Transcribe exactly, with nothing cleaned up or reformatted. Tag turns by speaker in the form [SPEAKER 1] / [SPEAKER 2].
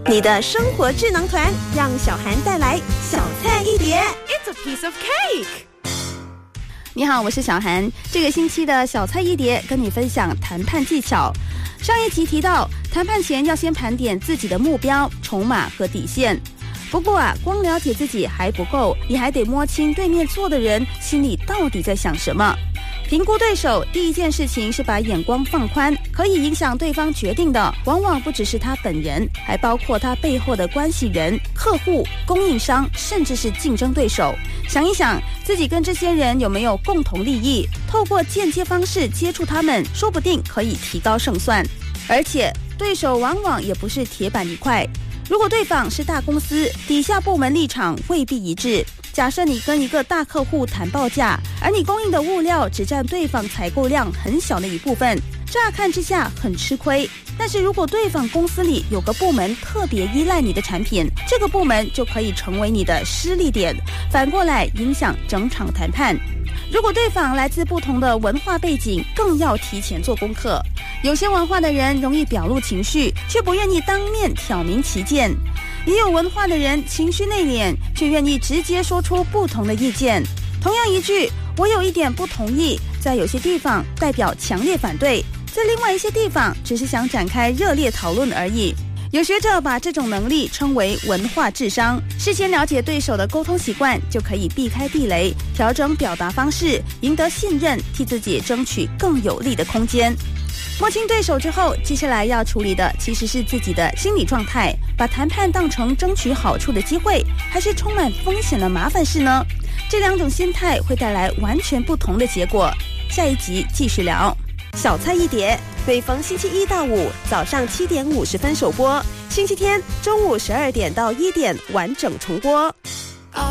[SPEAKER 1] 你的生活智囊团，让小涵带来小菜一碟。
[SPEAKER 2] It's a piece of cake。
[SPEAKER 3] 你好，我是小涵。这个星期的小菜一碟跟你分享谈判技巧。上一集提到，谈判前要先盘点自己的目标、筹码和底线。不过啊，光了解自己还不够，你还得摸清对面坐的人心里到底在想什么。评估对手，第一件事情是把眼光放宽，可以影响对方决定的，往往不只是他本人，还包括他背后的关系人、客户、供应商，甚至是竞争对手。想一想，自己跟这些人有没有共同利益，透过间接方式接触他们，说不定可以提高胜算。而且，对手往往也不是铁板一块。如果对方是大公司，底下部门立场未必一致。假设你跟一个大客户谈报价，而你供应的物料只占对方采购量很小的一部分，乍看之下很吃亏。但是如果对方公司里有个部门特别依赖你的产品，这个部门就可以成为你的施力点，反过来影响整场谈判。如果对方来自不同的文化背景，更要提前做功课。有些文化的人容易表露情绪，却不愿意当面挑明其见；也有文化的人情绪内敛，却愿意直接说出不同的意见。同样一句“我有一点不同意”，在有些地方代表强烈反对，在另外一些地方只是想展开热烈讨论而已。有学者把这种能力称为文化智商，事先了解对手的沟通习惯，就可以避开地雷，调整表达方式，赢得信任，替自己争取更有利的空间。摸清对手之后，接下来要处理的其实是自己的心理状态，把谈判当成争取好处的机会，还是充满风险的麻烦事呢？这两种心态会带来完全不同的结果。下一集继续聊。
[SPEAKER 1] 小菜一碟，每逢星期一到五早上七点五十分首播，星期天中午十二点到一点完整重播。